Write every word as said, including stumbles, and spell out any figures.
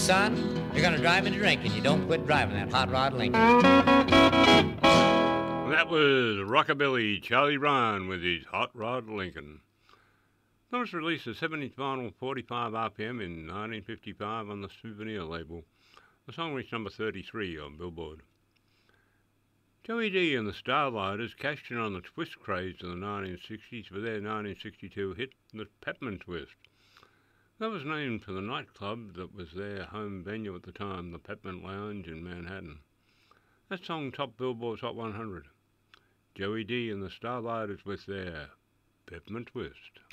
son, you're going to drive me to drinking. You don't quit driving that hot rod Lincoln. That was Rockabilly Charlie Brown with his Hot Rod Lincoln. That was released at seventy final forty-five R P M in nineteen fifty-five on the Souvenir label. The song reached number thirty-three on Billboard. Joey D and the Starlighters cashed in on the twist craze of the nineteen sixties for their nineteen sixty-two hit, The Peppermint Twist. That was named for the nightclub that was their home venue at the time, the Peppermint Lounge in Manhattan. That song topped Billboard's Hot one hundred. Joey D and the Starlighters with their Peppermint Twist.